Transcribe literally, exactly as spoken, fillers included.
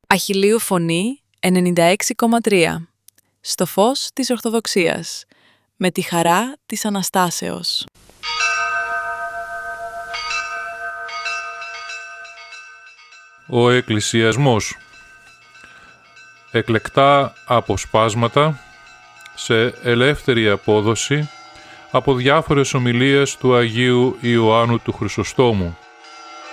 Αχιλλείου Φωνή ενενήντα έξι κόμμα τρία. Στο φως της Ορθοδοξίας. Με τη χαρά της Αναστάσεως. Ο εκκλησιασμός. Εκλεκτά αποσπάσματα σε ελεύθερη απόδοση από διάφορες ομιλίες του Αγίου Ιωάννου του Χρυσοστόμου.